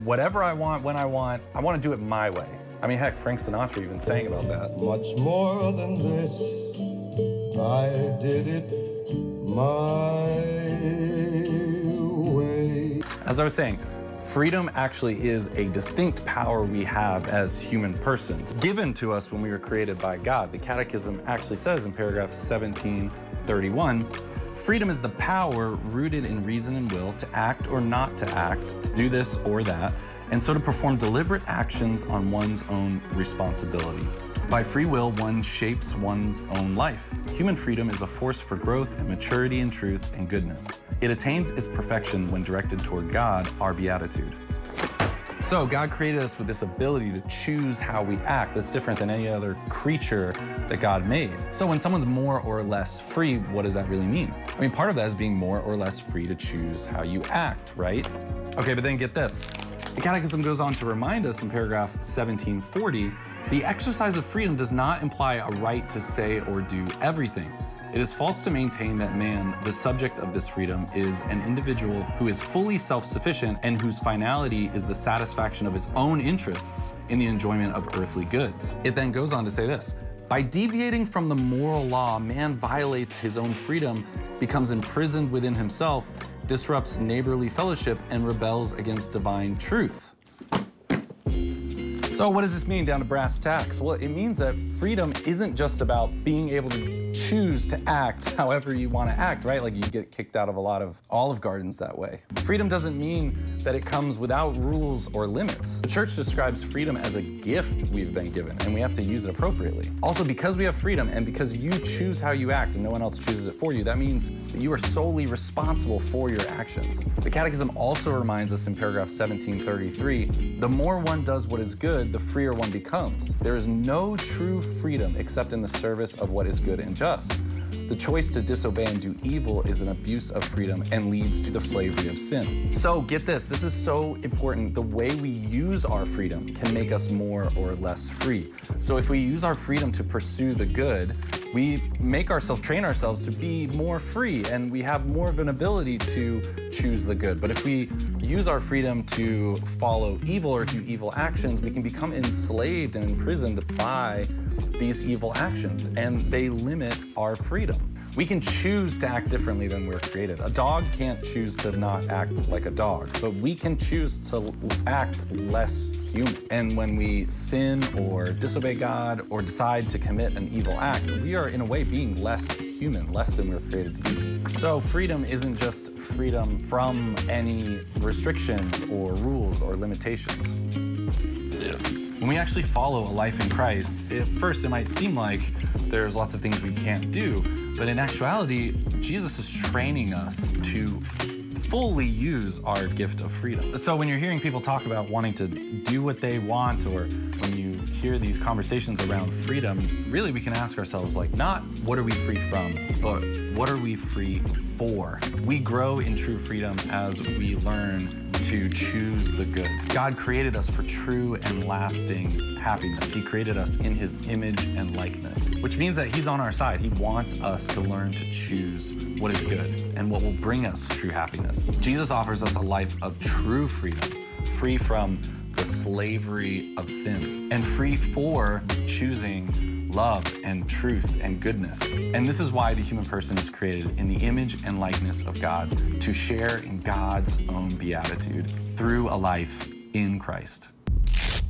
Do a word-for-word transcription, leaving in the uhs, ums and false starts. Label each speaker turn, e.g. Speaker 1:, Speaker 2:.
Speaker 1: Whatever I want, when I want, I want to do it my way. I mean, heck, Frank Sinatra even sang about that.
Speaker 2: Much more than this, I did it my way.
Speaker 1: As I was saying, freedom actually is a distinct power we have as human persons, given to us when we were created by God. The Catechism actually says in paragraph seventeen thirty-one, freedom is the power rooted in reason and will to act or not to act, to do this or that, and so to perform deliberate actions on one's own responsibility. By free will, one shapes one's own life. Human freedom is a force for growth and maturity in truth and goodness. It attains its perfection when directed toward God, our beatitude. So God created us with this ability to choose how we act that's different than any other creature that God made. So when someone's more or less free, what does that really mean? I mean, part of that is being more or less free to choose how you act, right? Okay, but then get this. The Catechism goes on to remind us in paragraph seventeen forty, the exercise of freedom does not imply a right to say or do everything. It is false to maintain that man, the subject of this freedom, is an individual who is fully self-sufficient and whose finality is the satisfaction of his own interests in the enjoyment of earthly goods. It then goes on to say this, by deviating from the moral law, man violates his own freedom, becomes imprisoned within himself, disrupts neighborly fellowship, and rebels against divine truth. So what does this mean down to brass tacks? Well, it means that freedom isn't just about being able to choose to act however you want to act, right? Like you get kicked out of a lot of Olive Gardens that way. Freedom doesn't mean that it comes without rules or limits. The church describes freedom as a gift we've been given, and we have to use it appropriately. Also, because we have freedom and because you choose how you act and no one else chooses it for you, that means that you are solely responsible for your actions. The Catechism also reminds us in paragraph seventeen thirty-three, the more one does what is good, the freer one becomes. There is no true freedom except in the service of what is good and just. The choice to disobey and do evil is an abuse of freedom and leads to the slavery of sin. So get this, this is so important. The way we use our freedom can make us more or less free. So if we use our freedom to pursue the good, we make ourselves, train ourselves to be more free, and we have more of an ability to choose the good. But if we use our freedom to follow evil or do evil actions, we can become enslaved and imprisoned by these evil actions, and they limit our freedom. We can choose to act differently than we're created. A dog can't choose to not act like a dog, but we can choose to act less human. And when we sin or disobey God or decide to commit an evil act, we are in a way being less human, less than we're created to be. So freedom isn't just freedom from any restrictions or rules or limitations. When we actually follow a life in Christ, at first it might seem like there's lots of things we can't do, but in actuality, Jesus is training us to fully use our gift of freedom. So when you're hearing people talk about wanting to do what they want, or when you hear these conversations around freedom, really we can ask ourselves, like, not what are we free from, but what are we free for? We grow in true freedom as we learn to choose the good. God created us for true and lasting happiness. He created us in his image and likeness, which means that he's on our side. He wants us to learn to choose what is good and what will bring us true happiness. Jesus offers us a life of true freedom, free from the slavery of sin, and free for choosing love and truth and goodness. And this is why the human person is created in the image and likeness of God, to share in God's own beatitude through a life in Christ.